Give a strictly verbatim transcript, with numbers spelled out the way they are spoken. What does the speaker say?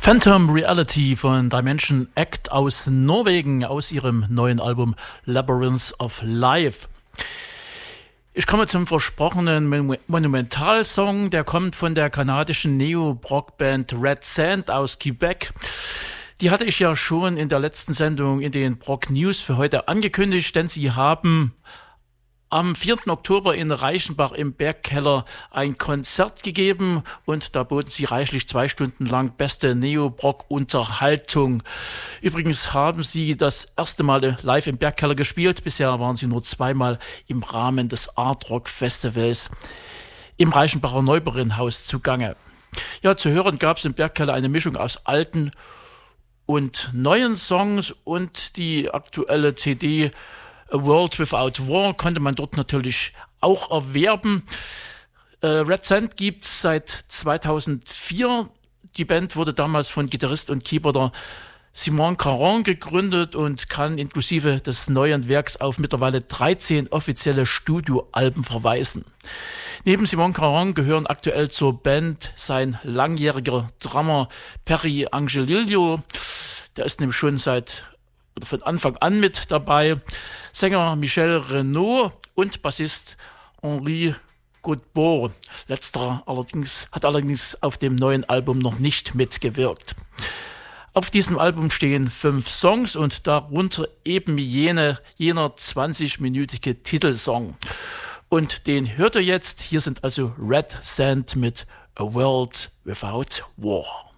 Phantom Reality von Dimension Act aus Norwegen, aus ihrem neuen Album Labyrinth of Life. Ich komme zum versprochenen Monumentalsong, der kommt von der kanadischen Neo-Brock-Band Red Sand aus Quebec. Die hatte ich ja schon in der letzten Sendung in den Brock News für heute angekündigt, denn sie haben am vierten Oktober in Reichenbach im Bergkeller ein Konzert gegeben und da boten sie reichlich zwei Stunden lang beste Neo-Brock-Unterhaltung. Übrigens haben sie das erste Mal live im Bergkeller gespielt. Bisher waren sie nur zweimal im Rahmen des Art Rock Festivals im Reichenbacher Neuberinnenhaus zugange. Ja, zu hören gab es im Bergkeller eine Mischung aus alten und neuen Songs und die aktuelle C D A World Without War konnte man dort natürlich auch erwerben. Äh, Red Sand gibt es seit zweitausendvier. Die Band wurde damals von Gitarrist und Keyboarder Simon Caron gegründet und kann inklusive des neuen Werks auf mittlerweile dreizehn offizielle Studioalben verweisen. Neben Simon Caron gehören aktuell zur Band sein langjähriger Drummer Perry Angelillo. Der ist nämlich schon seit oder von Anfang an mit dabei. Sänger Michel Renaud und Bassist Henri Godbout. Letzterer allerdings hat allerdings auf dem neuen Album noch nicht mitgewirkt. Auf diesem Album stehen fünf Songs und darunter eben jene, jener zwanzig-minütige Titelsong. Und den hört ihr jetzt. Hier sind also Red Sand mit A World Without War.